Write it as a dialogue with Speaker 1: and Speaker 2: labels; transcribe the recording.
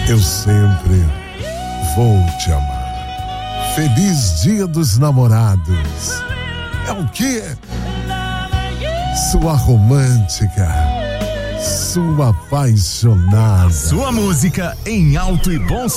Speaker 1: Eu sempre vou te amar. Feliz Dia dos Namorados. É o quê? Sua romântica, sua apaixonada.
Speaker 2: Sua música em alto e bom som.